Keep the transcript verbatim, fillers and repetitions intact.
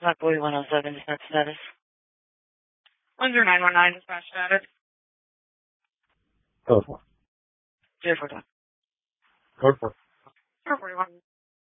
Not forty-one oh seven, dispatch status. one zero nine one nine, dispatch status. Code four. zero four two. Code four. zero forty-one.